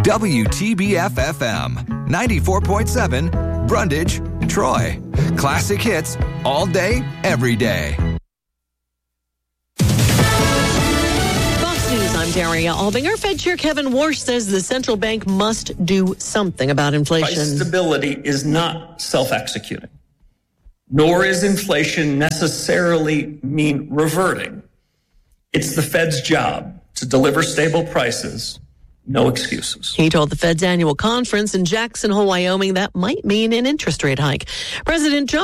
WTBF-FM, 94.7, Brundage, Troy. Classic hits all day, every day. Fox News, I'm Daria Albinger. Fed Chair Kevin Warsh says the central bank must do something about inflation. Price stability is not self-executing, nor is inflation necessarily mean reverting. It's the Fed's job to deliver stable prices. No excuses. He told the Fed's annual conference in Jackson Hole, Wyoming, that might mean an interest rate hike. President Trump